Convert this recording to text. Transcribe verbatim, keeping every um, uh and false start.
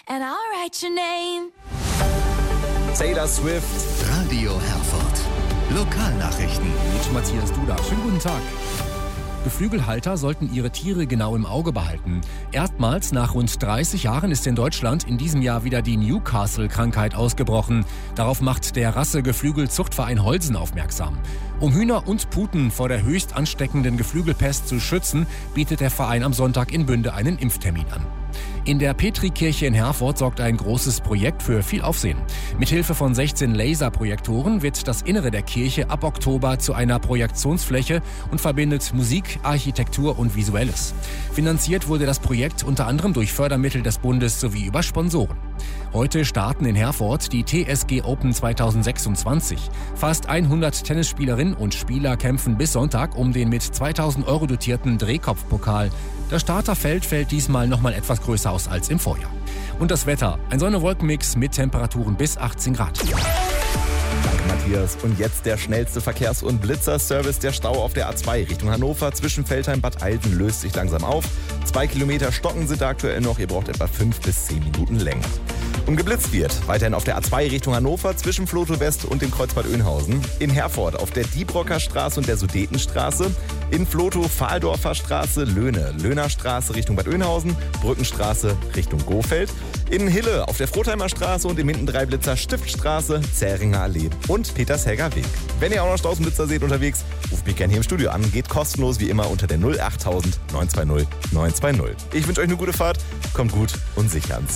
and I'll write your name. Taylor Swift. Radio Herford. Lokalnachrichten. Mit Matthias Duda. Schönen guten Tag. Geflügelhalter sollten ihre Tiere genau im Auge behalten. Erstmals nach rund dreißig Jahren ist in Deutschland in diesem Jahr wieder die Newcastle-Krankheit ausgebrochen. Darauf macht der Rassegeflügelzuchtverein Holsen aufmerksam. Um Hühner und Puten vor der höchst ansteckenden Geflügelpest zu schützen, bietet der Verein am Sonntag in Bünde einen Impftermin an. In der Petrikirche in Herford sorgt ein großes Projekt für viel Aufsehen. Mithilfe von sechzehn Laserprojektoren wird das Innere der Kirche ab Oktober zu einer Projektionsfläche und verbindet Musik, Architektur und Visuelles. Finanziert wurde das Projekt unter anderem durch Fördermittel des Bundes sowie über Sponsoren. Heute starten in Herford die T S G Open zweitausendsechsundzwanzig. Fast hundert Tennisspielerinnen und Spieler kämpfen bis Sonntag um den mit zweitausend Euro dotierten Drehkopfpokal. Das Starterfeld fällt diesmal nochmal etwas größer aus als im Vorjahr. Und das Wetter, ein Sonne-Wolken-Mix mit Temperaturen bis achtzehn Grad. Danke, Matthias. Und jetzt der schnellste Verkehrs- und Blitzerservice. Der Stau auf der A zwei Richtung Hannover zwischen Veltheim Bad Alten löst sich langsam auf. Zwei Kilometer Stocken sind aktuell noch. Ihr braucht etwa fünf bis zehn Minuten länger. Und geblitzt wird weiterhin auf der A zwei Richtung Hannover zwischen Floto West und dem Kreuzbad Oeynhausen. In Herford auf der Diebrocker Straße und der Sudetenstraße. In Floto Fahldorfer Straße, Löhne, Löhner Straße Richtung Bad Oeynhausen, Brückenstraße Richtung Gofeld. In Hille auf der Frotheimer Straße und im Hinten-Drei-Blitzer Stiftstraße, Zähringer Allee und Petershäger Weg. Wenn ihr auch noch Straßenblitzer seht unterwegs, ruft mich gerne hier im Studio an. Geht kostenlos wie immer unter der null achttausend neun zwei null neun zwei null. Ich wünsche euch eine gute Fahrt, kommt gut und sicher ans Ziel.